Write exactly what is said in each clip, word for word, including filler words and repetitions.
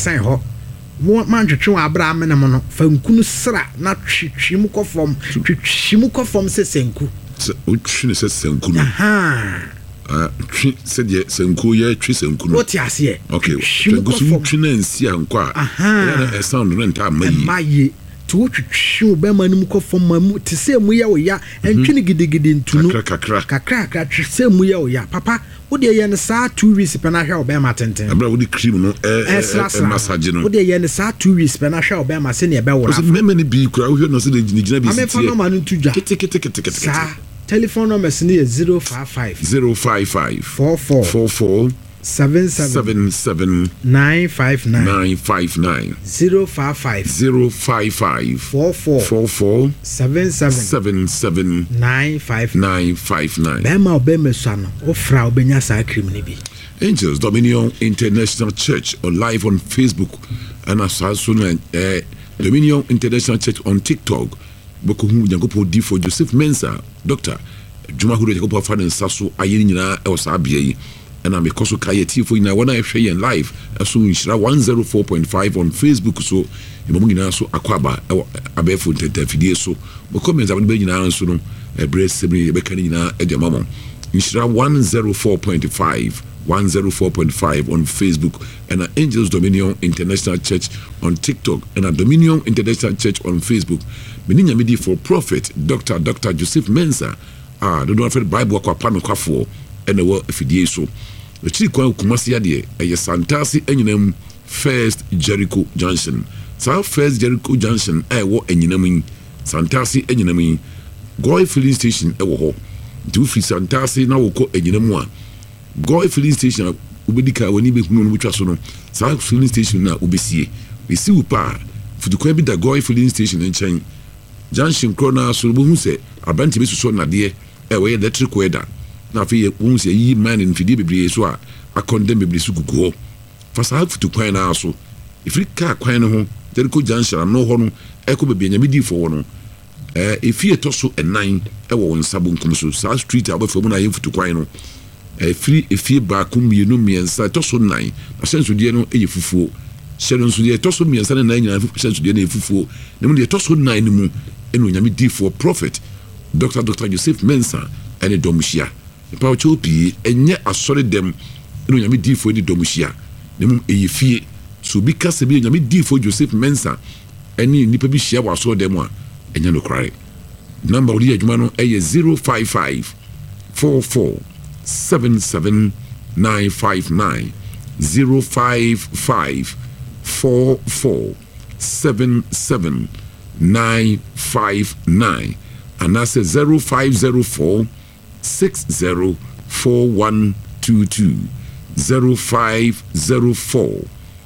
san ho mo man twetwe abra amena mo no fa nkunu sra na twetwe mu kofom twetwe mu kofom se senku o twene se senku no aha ah twi se de senku ye twi senku no what you say okay senku so twene nsi anko a aha e sound no nta mayi mayi to twetwe be manum kofom mamu te se mu ya wo ya entwene gidigidi ntunu kakra kakra kakra te se mu ya wo ya papa wo de ye ne sa two weeks pe na hwe obe ma tenten abra wo di cream no eh massage no wo de ye ne sa two weeks pe na hwe obe ma se ne be wora so me me bi kura wo hwe no se de gina bi sitie ame fa no ma no tujwa kete kete kete kete sa telephone number is zero five five zero five five four four four four seven seven seven nine five nine nine five nine zero five five zero five five four four four four seven seven seven seven nine five nine five nine. Bema obema swano ofra obenya sa cream ni bi. Angels Dominion International Church on live on Facebook and also uh, Dominion International Church on TikTok. Boko hu Nyankopɔ di for Joseph Mensah Doctor Juma hu Nyankopɔ fa ne nsaso ayeni nyina e wasa abia yi. And I'm a Koso Kayeti for you when I share in live. So in Shira one oh four point five on Facebook. So you mungina so akwaba abefu ntentafidie so. But comments have been in so no a breast sibling bekanina edia mama. In Shira one oh four point five one oh four point five on Facebook and at Angels Dominion International Church on TikTok and at Dominion International Church on Facebook. Meninya midi for Prophet Doctor Doctor Joseph Mensah. Ah, don't know if the Bible kwa pano kwa for and the word fidie so. The chiri kwa Kumasi yade eye Santasi enyinam First Jericho Junction. Sa First Jericho Junction e wo enyinam Santasi enyinam Goy filling station e wo ho. Du free Santasi na wo ko enyinam a Goy filling station ubedika woni be hunu no butwa so no. Sa filling station na obesie. We see upa futukwa bi da Goy filling station enchen. Junction krona so bo hu se abanti be so na de e we electric weather. Na fi won se yi man in fidi bebre so a akondem bebre so gugu fa sa futu kwan na so ifri ka kwan no ho Jericho Junction no ho no e ko bebre nyame di fo no eh efi eto so enan e wo nsabo nkum so sa street abafo mu na ye futu kwan no e free efi ba kum mienu miensa eto so nan na senso die no e ye fufuo hyero nso die eto so miensa na nan nyina senso die na ye fufuo na mu die eto so nan mu eno nyame di fo Prophet Doctor Doctor Joseph Mensah ene domuhia pa ochopi enye asore dem eno nyame di fo ene domuhia ne mu eyefie so bi kase bi nyame di fo Joseph Mensah ene nipa bi hia wa asore dem a enye no krare number odi adwuma no eye zero five five four four seven seven nine five nine zero five five four four seven seven nine five nine and that's a zero five zero four six zero four one two two zero five zero four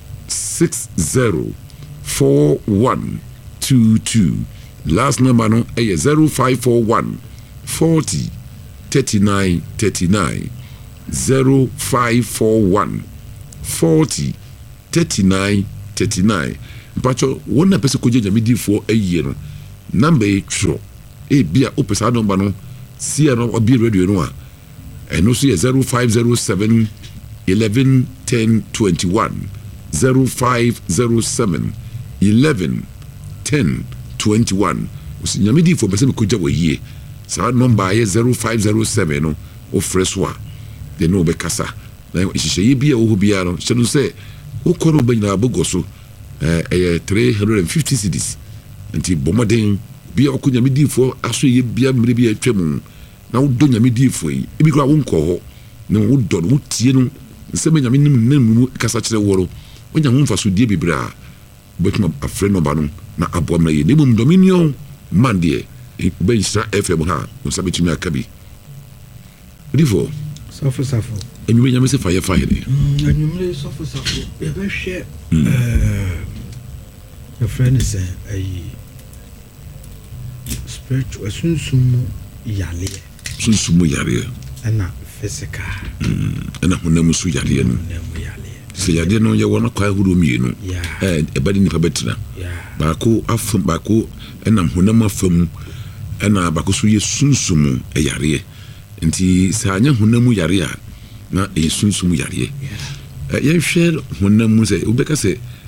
six zero four one two two. Last number no eh zero five four one forty thirty nine thirty nine zero five four one forty thirty nine thirty nine. Pacho one person ko je nyame for a year number eight e bia opesa number no see no obi radio no a eno so zero five zero seven eleven ten twenty-one zero five zero seven eleven ten twenty-one usi nyame di for person ko je wa yie sa number ye zero five zero seven no o freswa de no be kasa na hihye ye bia o bia no hye no se o koro banyina bogoso eh three hundred fifty cedis nti bomoden bia okunya medifo aso ye bia mre bia twam na wo do nya medifo yi ebi kura wo nko ho na wo do wo tie no nse me nya menim namu kasa kire woro onya ho mfaso die bibra betuma afre no ba no na abo mra ye nemum Dominion mande ben stra F M ha no sabetumi akabi difo safo safo enyu nya me se fire fire ni enyu me safo safo e be hwe eh your friend is ayi spiritual sunsumu yale sunsumu yale ana physical ana honamu su yale no se yale no ye wona kwa huru mienu eh e badi nipa betina ba ko afam ba ko ana honamu afam ana ba ko su ye sunsumu e yare nti sa anya honamu yare a na e sunsumu yare eh ye hwe honamu se obeka se